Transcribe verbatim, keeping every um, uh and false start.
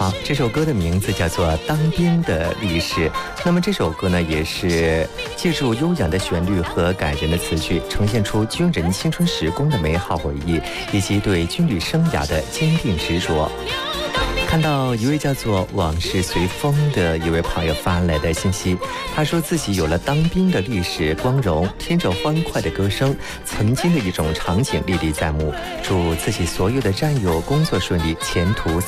好，这首歌的名字叫做《当兵的历史》。那么这首歌呢，也是借助悠扬的旋律和感人的词句，呈现出军人青春时光的美好回忆，以及对军旅生涯的坚定执着。看到一位叫做往事随风的一位朋友发来的信息，他说自己有了当兵的历史光荣，听着欢快的歌声，曾经的一种场景历历在目，祝自己所有的战友工作顺利，前途